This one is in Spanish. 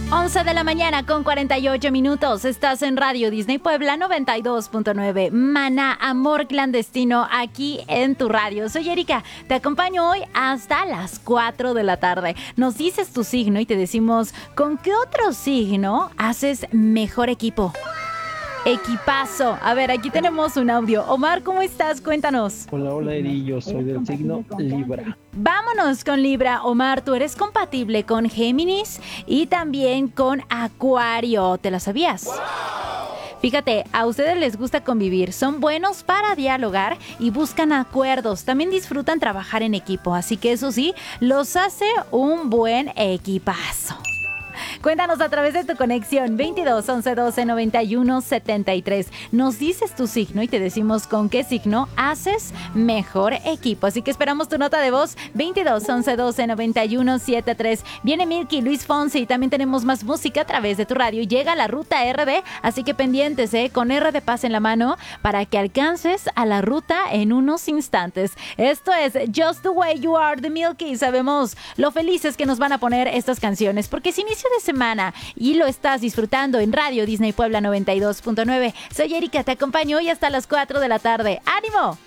11 de la mañana con 48 minutos. Estás en Radio Disney Puebla 92.9. Maná, amor clandestino, aquí en tu radio. Soy Erika, te acompaño hoy hasta las 4 de la tarde. Nos dices tu signo y te decimos con qué otro signo haces mejor equipo. Equipazo. A ver, aquí tenemos un audio. Omar, ¿cómo estás? Cuéntanos. Hola Eri, yo soy del signo Libra. Vámonos con Libra. Omar, tú eres compatible con Géminis y también con Acuario. ¿Te lo sabías? Fíjate, a ustedes les gusta convivir, son buenos para dialogar y buscan acuerdos. También disfrutan trabajar en equipo, así que eso sí, los hace un buen equipazo. Cuéntanos a través de tu conexión 22 11 12 91 73. Nos dices tu signo y te decimos con qué signo haces mejor equipo. Así que esperamos tu nota de voz 22 11 12 91 73. Viene Milky, Luis Fonsi y también tenemos más música a través de tu radio. Llega la ruta RD, así que pendientes, con R de paz en la mano para que alcances a la ruta en unos instantes. Esto es Just the Way You Are de Milky. Sabemos lo felices que nos van a poner estas canciones porque es inicio de semana y lo estás disfrutando en Radio Disney Puebla 92.9. Soy Erika, te acompaño hoy hasta las 4 de la tarde. ¡Ánimo!